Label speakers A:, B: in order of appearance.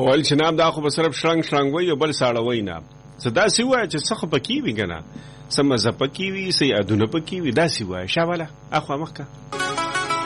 A: ویل چې نام دا خو به صرف شرنګ شرنګ وي او بل ساړه وي نه. څه داسې ووایه چې څه خو پکې وي که نه، څه مزه پکې وي، څه یادونه پکې وي، داسې ووایه. شابله اخوا مخکه